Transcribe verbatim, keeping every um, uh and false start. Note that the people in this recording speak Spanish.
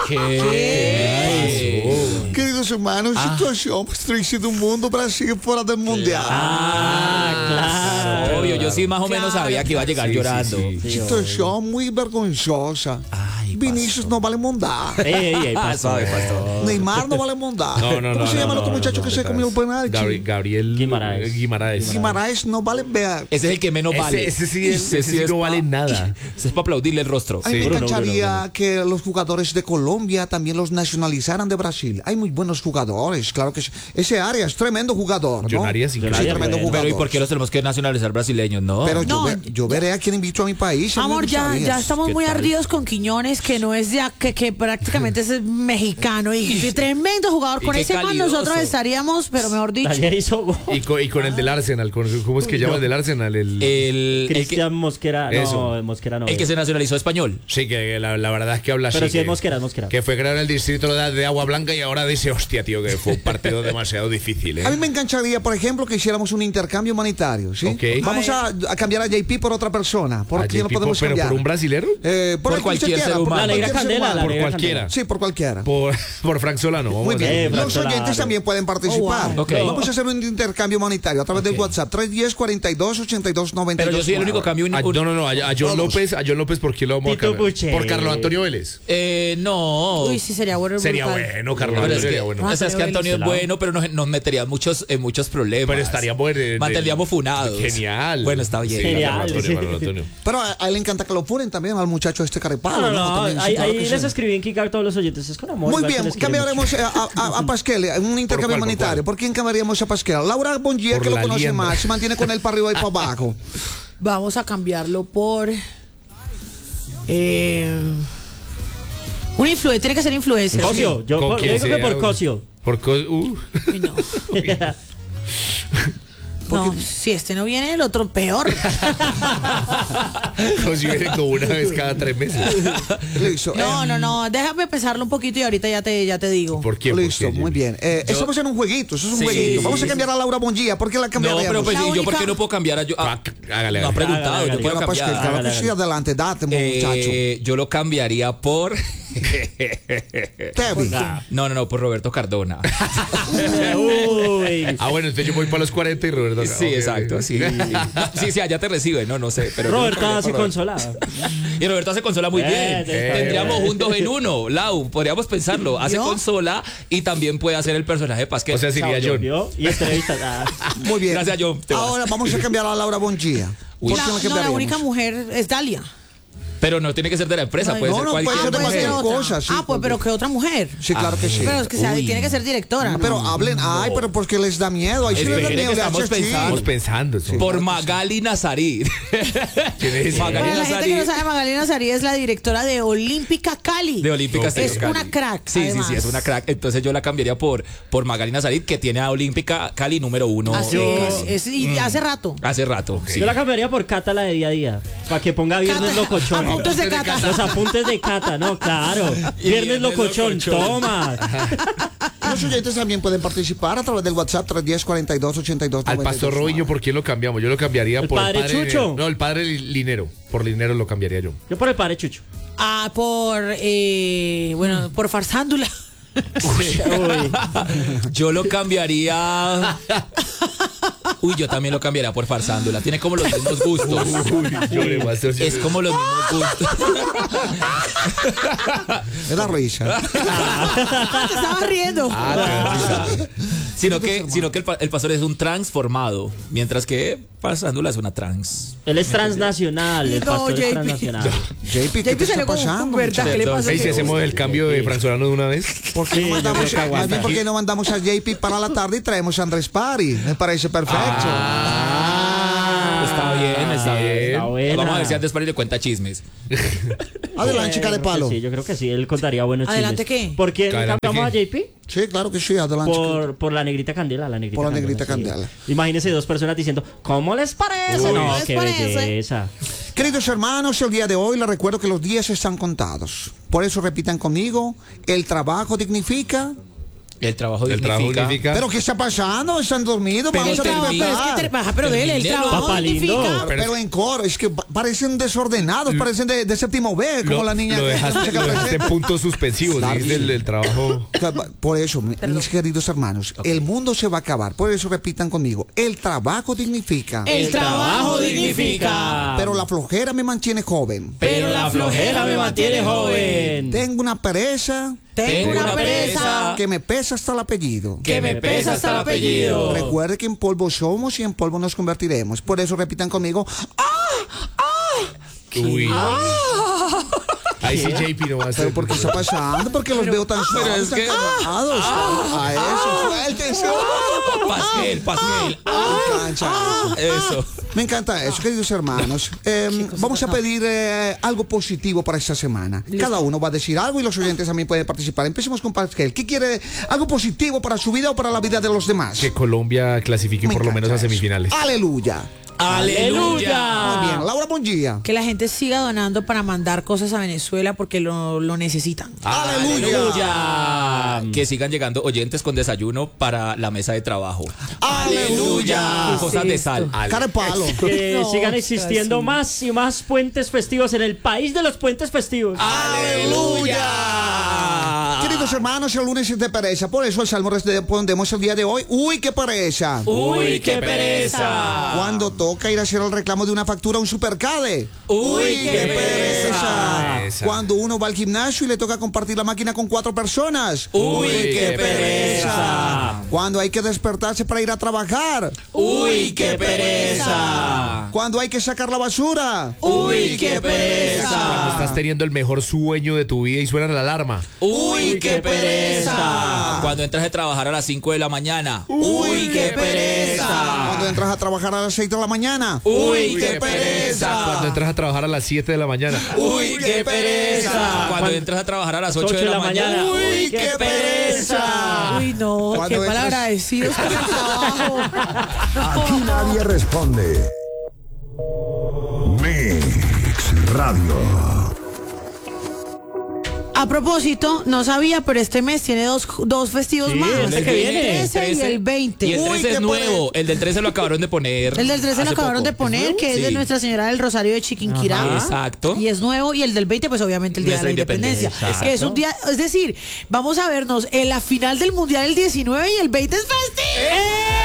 ¿Qué? Queridos hermanos, Ah. situación pues, triste do mundo, Brasil fuera del mundial. Ah, claro. Obvio, yo sí más o menos Claro. sabía que iba a llegar Sí, llorando. sí, sí. Situación muy vergonzosa. Ay, Vinicius pastor. no vale mondar. Ey, ey, ey, Ah, pastor. suave, pastor. Neymar no vale mondar. No, no, ¿Cómo no, se no, llama el no, otro no, muchacho no, que se no, comió el penalti? Gabri- Gabriel Guimaraes. Guimaraes. Guimaraes no vale ver. Ese es el que menos vale. Ese, ese sí, es- ese sí es no pa- vale nada. Ese es para aplaudirle el rostro. A mí me Bruno, encantaría Bruno, que los jugadores de Colombia también los nacionalizaran de Brasil. Hay muy buenos jugadores, claro que sí. Ese área es tremendo jugador, ¿no? John Arias, Sí, increíble. tremendo bueno. jugador. Pero ¿y por qué los tenemos que nacionalizar brasileños? No. Pero yo, No, ve- yo veré a quien invito a mi país. a mí me Amor, ya, gustaría. ya estamos ¿Qué muy tal? ardidos con Quiñones, que no es ya, que, que prácticamente es mexicano y tremendo jugador. Y Con qué ese man calidoso. nosotros estaríamos, pero mejor dicho. Ayer hizo gol. Y con, y con el del Arsenal, con, ¿cómo es que llama el del Arsenal? El, el, el, que, Cristian Mosquera. Eso. No, Mosquera no. el que es. se nacionalizó español. sí, que la, la verdad es que habla Pero así. sí es que- Mosquera, es Mosquera. Que fue creado en el distrito de, de Agua Blanca y ahora dice, hostia, tío, que fue un partido demasiado difícil, ¿eh? A mí me encantaría, por ejemplo, que hiciéramos un intercambio humanitario, ¿sí? Ok. Vamos a, a cambiar a J P por otra persona. ¿Por A qué no J P, podemos pero cambiar? por un brasilero, Eh, Por el que cualquier usted ser quiera, por humano. La negra cualquier ser candela, la humano. por negra cualquiera. Sí, por cualquiera. por, por Frank Solano. Vamos Muy a ver. bien. Eh, Los Frank oyentes Solano. también pueden participar. Oh, wow. Ok. Vamos a hacer un intercambio humanitario a través del Ok. WhatsApp tres uno cero, cuarenta y dos, ochenta y dos, noventa y dos. Pero yo soy el único cambio. un- A- un- no, no, no, a, a John Todos. López, a John López, ¿por quién lo vamos Tito a cambiar? Puche. Por Carlos Antonio Vélez. Eh, no. Uy, sí, sería bueno. Sería brutal. bueno, Carlos Pero Antonio es que, sería bueno. o sea, es que Antonio es bueno, pero nos, nos metería en muchos, en muchos problemas. Pero estaría bueno. de- de- Mantendríamos funados. Genial. Bueno, está bien. Sí, Genial, Carlos Antonio, sí. Carlos Antonio. Pero a, a él le encanta que lo funen también al muchacho este carepalo. No, no, no. También, sí, ahí claro ahí que les sí. escribí en Kika a todos los oyentes. Es con amor. Muy igual que bien, les quiero cambiaremos mucho. a, a, a Pasquel, un intercambio cuál, por humanitario. cuál? ¿Por quién cambiaríamos a Pasquel? Laura Bongia, Por que lo la conoce liendra. más, se mantiene con él para arriba y para abajo. Vamos a cambiarlo por. Eh, un influencer, tiene que ser influencer. Cosio. Yo, Con por- yo quien digo que sea, por güey. Cosio. Por co- uh. Uy, no. No, si este no viene, el otro peor. Como si viene como una vez cada tres meses. Listo. No, eh, no, no. Déjame pensarlo un poquito y ahorita ya te, ya te digo. ¿Por qué? ¿Por Listo, qué, muy Jimmy? bien. Eh, Yo- estamos en un jueguito, eso es un Sí, jueguito. sí, Vamos a sí. cambiar a Laura Bongia. ¿Por qué la No, cambiaríamos? pero pues La sí, yo por única- qué no puedo cambiar a yo. ah, Hágale, no ha hágale. preguntado, Hágale, yo puedo Bueno, Pasquel, cambiar. claro que hágale, sí, adelante, date, muchacho. Eh, yo lo cambiaría por. Kevin. No, no, no, por Roberto Cardona. Uy. Ah, bueno, entonces yo voy para los cuarenta y Roberto. acá. Sí, Ok, exacto, ok. sí. Sí, sí, allá te recibe, no, no sé. Pero yo lo Roberto cambiaría hace por Roberto. consolada. Y Roberto hace consola muy Eh, bien. eh, Tendríamos eh. un dos en uno. Lau, podríamos pensarlo. Hace ¿Yo? consola y también puede hacer el personaje de Pasquel. O sea, sería John. ¿Vio? Y entrevista. Ah. Muy bien. Gracias, John. Te vas. Ahora vamos a cambiar a Laura Bongia. ¿Por La, qué la no, la cambiaríamos? única mujer es Dalia. Pero no tiene que ser de la empresa, No, puede no, ser no, cualquier puede ser de puede cualquier ser mujer. otra. cosa, sí, ah, pues, pero que otra mujer. Sí, claro que sí. Pero es que sea- Uy. tiene que ser directora. Pero hablen, ay, pero porque les da miedo. Ay, sí les da Espere, miedo. que le estamos hace así. pensando. Estamos pensando. sí. Por Magali Nazarí. ¿Quién es? Magali Para la gente que no Nazarí. sabe, Magdalena Sari es la directora de Olímpica Cali. De Olímpica Ok. Es Estéreo Cali. una crack, Sí, sí, además. sí, es una crack. Entonces yo la cambiaría por, por Magali Nazarí, que tiene a Olímpica Cali número uno. Así Yo- es, es- y hace rato. Hace rato. sí. Yo la cambiaría por Cata, la de día a día. Para que ponga viernes Cata, locochón. apuntes de Cata. Los apuntes de Cata, no, claro. Y Viernes viernes locochón, locochón. toma. Los oyentes también pueden participar a través del WhatsApp tres uno cero, cuarenta y dos, ochenta y dos, Al noventa y dos. pastor Robinho, ¿por quién lo cambiamos? Yo lo cambiaría ¿El por padre Chucho? Linero. No, el padre Linero. Por Linero lo cambiaría yo. Yo por el padre Chucho. Ah, por, eh, bueno, por farsándula. Uy. Yo lo cambiaría. Uy, yo también lo cambiaría por Farsándula. Tiene como los mismos gustos. Llore, pastor. Es como los mismos gustos. Es la risa. Te estaba riendo. Ah, Sino que, sino que el, pa- el pastor es un transformado. Mientras que Farsándula es una trans. Él es transnacional, el No, pastor J P. es transnacional. J P, ¿qué J P te está salió como, pasando? ¿verdad? ¿Qué le muchacho? pasa? Ahí si hacemos el cambio de Frank Solano de una vez. ¿Por qué no Sí, yo mandamos, creo que más aguanta. bien, ¿por qué no mandamos a J P para la tarde y traemos a Andrés Pari? Me parece perfecto. Ah, está bien, está bien. está buena. Vamos a ver si antes para le cuenta chismes. Adelante, chica de Yo creo que palo. Sí, yo creo que sí, él contaría buenos ¿Adelante chismes. qué? ¿Por qué ¿Adelante cambiamos qué? a J P? Sí, claro que sí, adelante. Por, por la negrita candela, la negrita Por la candela, negrita sí. candela. Imagínense dos personas diciendo, ¿cómo les parece? Uy. No, ¿Cómo les qué parece? belleza. Queridos hermanos, el día de hoy les recuerdo que los días están contados. Por eso repitan conmigo, el trabajo dignifica El trabajo El trabajo dignifica. dignifica. ¿Pero qué está pasando? ¿Están dormidos? Pero Vamos a el trabajo- Pero es que terminar. te- baja, pero dele, el Terminelo. trabajo Papá lindo. dignifica. Pero, pero en coro, es que pa- parecen desordenados, parecen de, de séptimo B, como lo, la niña lo que- dejaste, que lo dejaste en presenta. puntos suspensivos, Claro, dijiste sí. el, el trabajo. Por eso, mi- mis queridos hermanos, el mundo se va a acabar. Por eso repitan conmigo, el trabajo dignifica, El trabajo dignifica. pero la flojera me mantiene joven. Pero la flojera me mantiene joven. Tengo una pereza Tengo una pereza que me pesa hasta el apellido. Que me pesa hasta el apellido. Recuerde que en polvo somos y en polvo nos convertiremos. Por eso repitan conmigo, Uy. Ahí sí J P no va a ¿pero ser. por qué está pasando? Porque los veo tan pero suaves, es tan que- calmados. A eso, suéltense. Pastel, pastel. Me encanta eso. Eso. Me encanta eso, queridos hermanos. Eh, vamos a pedir eh, algo positivo para esta semana. Cada uno va a decir algo y los oyentes también pueden participar. Empecemos con Pascal. ¿Qué quiere? ¿Algo positivo para su vida o para la vida de los demás? Que Colombia clasifique Me por lo encanta menos a eso. semifinales. Aleluya. Aleluya. Muy bien. Laura Bongía. Que la gente siga donando para mandar cosas a Venezuela porque lo, lo necesitan. Aleluya. Que sigan llegando oyentes con desayuno para la mesa de trabajo. Aleluya. Cosas de sal. Cara de palo. Que No, sigan existiendo casi. más y más puentes festivos en el país de los puentes festivos. Aleluya. Queridos hermanos, el lunes es de pereza. Por eso el salmo respondemos el día de hoy. Uy, qué pereza. Uy, qué pereza. Cuando toca ir a hacer el reclamo de una factura a un supercade. Uy, qué pereza. pereza. Cuando uno va al gimnasio y le toca compartir la máquina con cuatro personas. Uy, qué pereza. Cuando hay que despertarse para ir a trabajar. Uy, qué pereza. Cuando hay que sacar la basura. Uy, qué pereza. Cuando estás teniendo el mejor sueño de tu vida y suena la alarma. Uy, qué pereza. Cuando entras a trabajar a las cinco de la mañana. Uy, qué pereza. Cuando entras a trabajar a las seis de la mañana. Uy, qué pereza. Cuando entras a trabajar a las siete de la mañana. Uy, qué pereza. Cuando entras a trabajar a las ocho de la mañana. Uy, qué pereza. Uy, no, Cuando qué entras- malagradecidos con el trabajo. Aquí nadie responde. Mix Radio. A propósito, no sabía, pero este mes tiene dos, dos festivos Sí, más. este que viene. El trece y el veinte. Y el Uy, trece es qué nuevo. El del trece lo acabaron de poner. El del trece lo hace acabaron poco. de poner, que es de Sí. Nuestra Señora del Rosario de Chiquinquirá. Ajá, exacto. Y es nuevo. Y el del veinte, pues obviamente el Día Nuestra de la Independencia. independencia, Que es un día, es decir, vamos a vernos en la final del Mundial el diecinueve y el veinte es festivo.